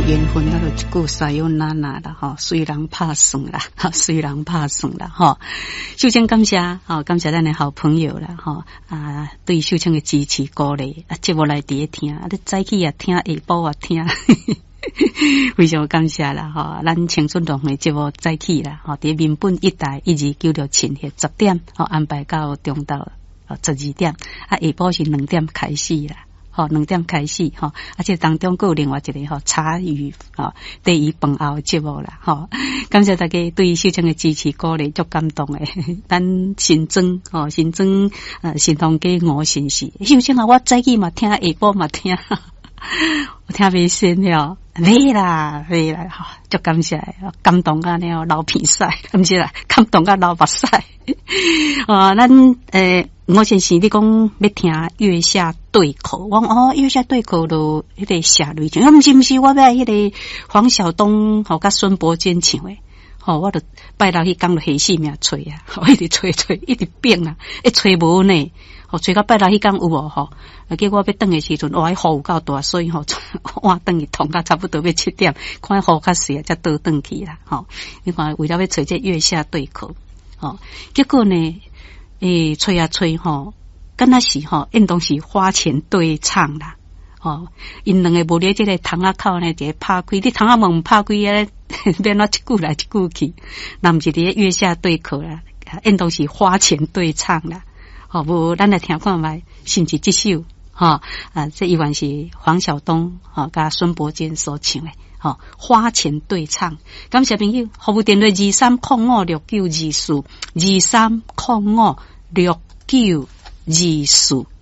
缘分那就一句撒有那那啦哈，虽然怕算啦，虽然怕算啦哈。秀清感谢感谢咱的好朋友啦哈对秀清的支持鼓励节目来伫听你早起也听，下晡也听。非常感谢啦哈，咱青春同的节目早起啦哈，伫民本1台12967 10点安排到中昼12点下晡是2点开始啦。2点开始而且当中还有另外一个茶余第一饭后节目啦感谢大家对秀清的支持鼓励，足感动诶。咱新庄新通街5新市秀清我早起嘛听，下晡嘛听，我听袂先了，袂啦足感谢感动啊了流鼻屎，毋是啦，感动啊流目屎咱我先是你讲要听月下对口，我月下对口就迄个下雷唱，毋是我要迄个黄晓东甲孙伯坚唱诶，我就拜六去讲就下死命吹啊，一直吹一直变啊，吹无呢，吹到拜六去讲有无结果要转诶时阵，雨有够大，所以我转去痛到差不多要7点，看雨较细才倒转去啦，你看为了要吹这月下对口，结果呢？吹啊吹敢若是应当是花钱对唱啦，因两个无咧这个窗仔口呢，一个拍开，你窗仔门拍开咧，变哪一句来一句去，那毋是伫月下对口啦，应当是花钱对唱啦，无咱来听看觅，是毋是这首这一晚是黄晓东甲孙伯坚所唱的。花钱对唱，感谢朋友，服务电话23056924，23056924。